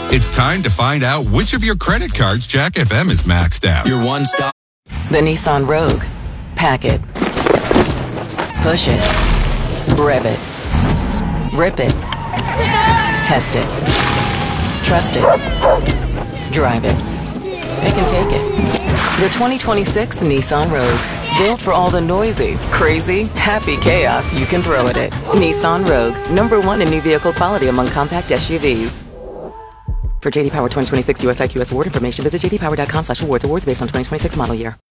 It's time to find out which of your credit cards Jack FM is maxed out. Your one-stop. The Nissan Rogue. Pack it. Push it. Rev it. Rip it. Test it. Trust it. Drive it. Pick and take it. The 2026 Nissan Rogue. Built for all the noisy, crazy, happy chaos you can throw at it. Nissan Rogue. #1 in new vehicle quality among compact SUVs. For JD Power 2026 US IQS award information, visit jdpower.com/awards. Awards based on 2026 model year.